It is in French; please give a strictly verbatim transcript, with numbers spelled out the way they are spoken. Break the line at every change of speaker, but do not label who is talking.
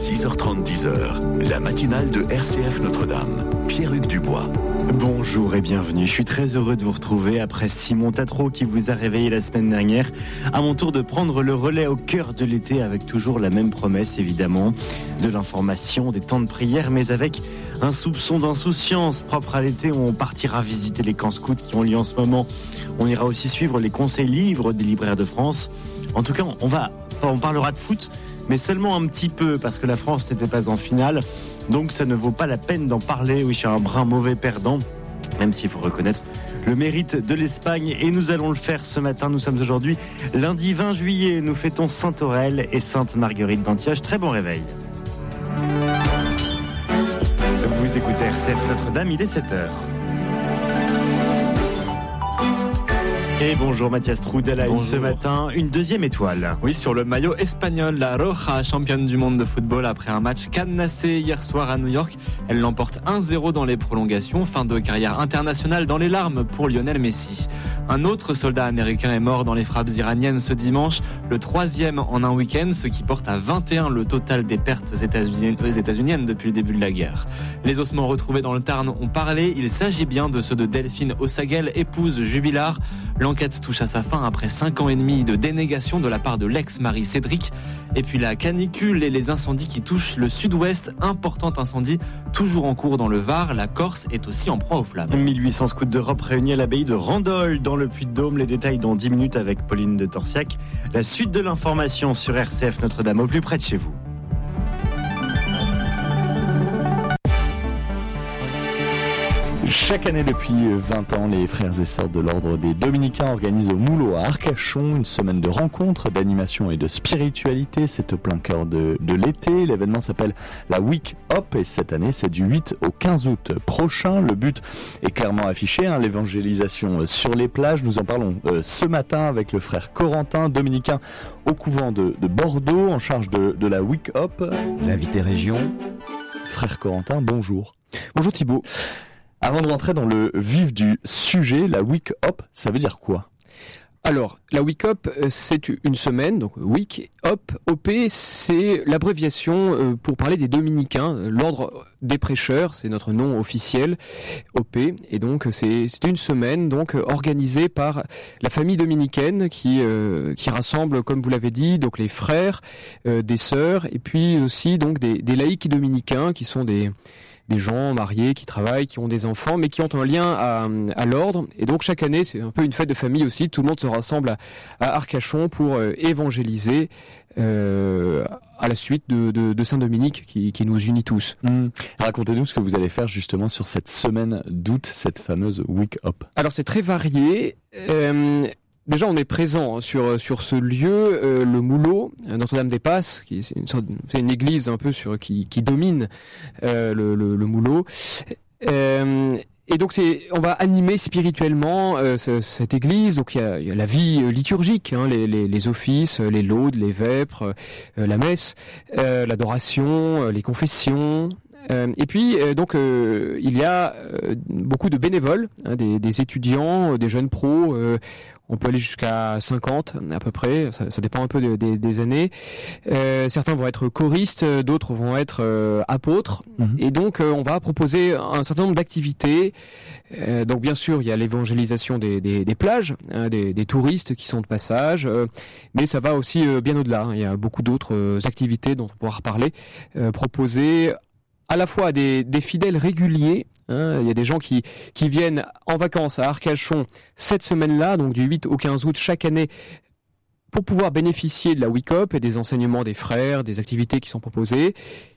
six heures trente, dix heures, la matinale de R C F Notre-Dame. Pierre-Hugues Dubois.
Bonjour et bienvenue. Je suis très heureux de vous retrouver après Simon Tatro qui vous a réveillé la semaine dernière. À mon tour de prendre le relais au cœur de l'été avec toujours la même promesse évidemment. De l'information, des temps de prière, mais avec un soupçon d'insouciance propre à l'été où on partira visiter les camps scouts qui ont lieu en ce moment. On ira aussi suivre les conseils livres des libraires de France. En tout cas, on va, on parlera de foot, mais seulement un petit peu parce que la France n'était pas en finale. Donc ça ne vaut pas la peine d'en parler. Oui, je suis un brin mauvais perdant, même s'il faut reconnaître le mérite de l'Espagne. Et nous allons le faire ce matin. Nous sommes aujourd'hui lundi vingt juillet. Nous fêtons Sainte-Aurèle et Sainte-Marguerite d'Antioche. Très bon réveil. Vous écoutez R C F Notre-Dame, il est sept heures. Et bonjour Mathias Trudel, ce matin, une deuxième étoile.
Oui, sur le maillot espagnol, la Roja, championne du monde de football après un match cadenassé hier soir à New York. Elle l'emporte un zéro dans les prolongations, fin de carrière internationale dans les larmes pour Lionel Messi. Un autre soldat américain est mort dans les frappes iraniennes ce dimanche, le troisième en un week-end, ce qui porte à vingt et un le total des pertes états-uniennes depuis le début de la guerre. Les ossements retrouvés dans le Tarn ont parlé, il s'agit bien de ceux de Delphine Ossagel, épouse jubilard. L'enquête touche à sa fin après cinq ans et demi de dénégation de la part de l'ex-mari Cédric. Et puis la canicule et les incendies qui touchent le sud-ouest. Important incendie toujours en cours dans le Var. La Corse est aussi en proie aux flammes.
mille huit cents scouts d'Europe réunis à l'abbaye de Randol dans le Puy-de-Dôme. Les détails dans dix minutes avec Pauline de Torsiac. La suite de l'information sur R C F Notre-Dame au plus près de chez vous.
Chaque année depuis vingt ans, les frères et sœurs de l'ordre des Dominicains organisent au Moulot à Arcachon une semaine de rencontres, d'animation et de spiritualité. C'est au plein cœur de, de l'été. L'événement s'appelle la Week Up et cette année c'est du huit au quinze août prochain. Le but est clairement affiché, hein, l'évangélisation sur les plages. Nous en parlons euh, ce matin avec le frère Corentin, dominicain au couvent de, de Bordeaux, en charge de, de la Week Up.
L'invité région.
Frère Corentin, bonjour.
Bonjour Thibaut.
Avant de rentrer dans le vif du sujet, la Week Up, ça veut dire quoi ?
Alors, la Week Up, c'est une semaine, donc Week Up, O P, c'est l'abréviation pour parler des Dominicains, l'ordre des prêcheurs, c'est notre nom officiel, O P, et donc c'est, c'est une semaine donc organisée par la famille dominicaine qui euh, qui rassemble, comme vous l'avez dit, donc les frères, euh, des sœurs, et puis aussi donc des, des laïcs dominicains qui sont des des gens mariés qui travaillent, qui ont des enfants, mais qui ont un lien à, à l'ordre. Et donc chaque année, c'est un peu une fête de famille aussi. Tout le monde se rassemble à, à Arcachon pour euh, évangéliser euh, à la suite de, de, de Saint-Dominique qui, qui nous unit tous.
Mmh. Racontez-nous ce que vous allez faire justement sur cette semaine d'août, cette fameuse Week Up.
Alors c'est très varié. Euh, Déjà, on est présent sur sur ce lieu, euh, le Moulot, Notre-Dame-des-Passes, qui c'est une sorte, c'est une église un peu sur qui qui domine euh, le, le le Moulot. Euh, et donc c'est, on va animer spirituellement euh, ce, cette église. Donc il y a, il y a la vie liturgique, hein, les, les les offices, les laudes, les vêpres, euh, la messe, euh, l'adoration, euh, les confessions. Euh, et puis euh, donc euh, il y a euh, beaucoup de bénévoles, hein, des, des étudiants, des jeunes pros. Euh, On peut aller jusqu'à cinquante à peu près, ça, ça dépend un peu de, de, des années. Euh, certains vont être choristes, d'autres vont être euh, apôtres. Mmh. Et donc euh, on va proposer un certain nombre d'activités. Euh, donc bien sûr, il y a l'évangélisation des, des, des plages, hein, des, des touristes qui sont de passage. Euh, mais ça va aussi euh, bien au-delà, hein. Il y a beaucoup d'autres euh, activités dont on pourra reparler, euh, proposées à la fois à des, des fidèles réguliers. Hein, il y a des gens qui, qui viennent en vacances à Arcachon cette semaine-là, donc du huit au quinze août chaque année, pour pouvoir bénéficier de la Week Up et des enseignements des frères, des activités qui sont proposées.